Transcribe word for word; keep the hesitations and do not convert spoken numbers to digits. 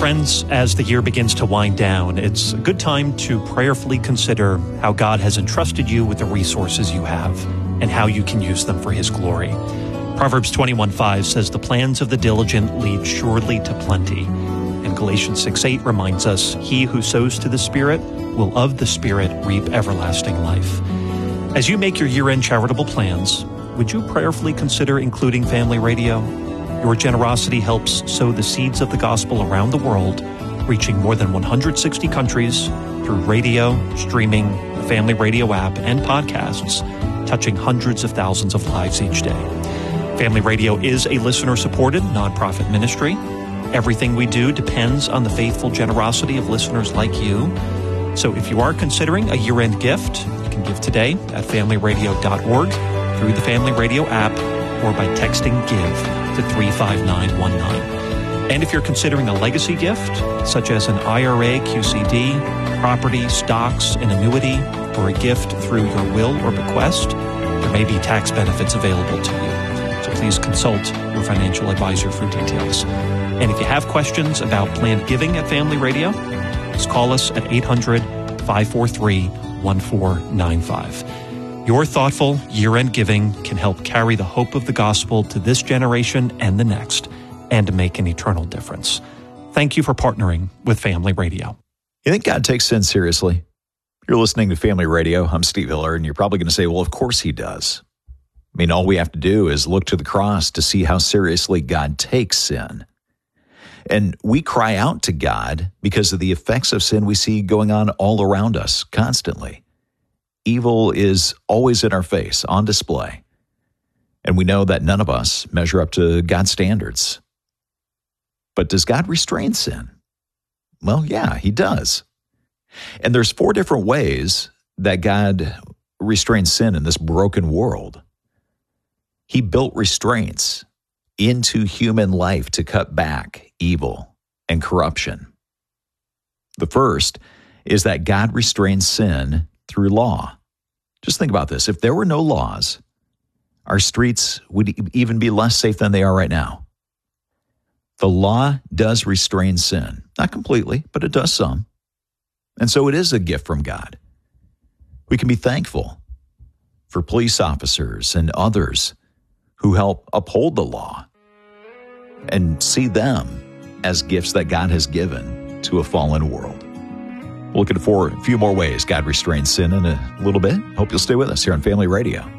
Friends, as the year begins to wind down, it's a good time to prayerfully consider how God has entrusted you with the resources you have and how you can use them for His glory. Proverbs twenty-one five says, "The plans of the diligent lead surely to plenty." And Galatians six eight reminds us, "He who sows to the Spirit will of the Spirit reap everlasting life." As you make your year-end charitable plans, would you prayerfully consider including Family Radio? Your generosity helps sow the seeds of the gospel around the world, reaching more than one hundred sixty countries through radio, streaming, the Family Radio app, and podcasts, touching hundreds of thousands of lives each day. Family Radio is a listener-supported nonprofit ministry. Everything we do depends on the faithful generosity of listeners like you. So if you are considering a year-end gift, you can give today at family radio dot org, through the Family Radio app, or by texting GIVE to three five nine one nine. And if you're considering a legacy gift, such as an I R A, Q C D, property, stocks, an annuity, or a gift through your will or bequest, there may be tax benefits available to you. So please consult your financial advisor for details. And if you have questions about planned giving at Family Radio, just call us at eight hundred, five four three, one four nine five. Your thoughtful year-end giving can help carry the hope of the gospel to this generation and the next, and to make an eternal difference. Thank you for partnering with Family Radio. You think God takes sin seriously? You're listening to Family Radio. I'm Steve Hiller, and you're probably going to say, well, of course He does. I mean, all we have to do is look to the cross to see how seriously God takes sin. And we cry out to God because of the effects of sin we see going on all around us constantly. Evil is always in our face, on display. And we know that none of us measure up to God's standards. But does God restrain sin? Well, yeah, He does. And there's four different ways that God restrains sin in this broken world. He built restraints into human life to cut back evil and corruption. The first is that God restrains sin through law. Just think about this. If there were no laws, our streets would even be less safe than they are right now. The law does restrain sin. Not completely, but it does some. And so it is a gift from God. We can be thankful for police officers and others who help uphold the law and see them as gifts that God has given to a fallen world. We're looking for a few more ways God restrains sin in a little bit. Hope you'll stay with us here on Family Radio.